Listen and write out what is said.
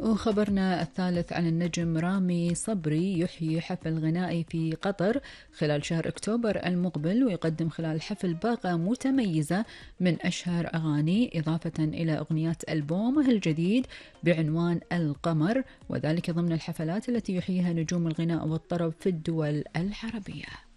وخبرنا الثالث عن النجم رامي صبري يحيي حفل غنائي في قطر خلال شهر أكتوبر المقبل، ويقدم خلال الحفل باقة متميزة من أشهر أغاني إضافة إلى أغنيات ألبومه الجديد بعنوان القمر، وذلك ضمن الحفلات التي يحييها نجوم الغناء والطرب في الدول العربية.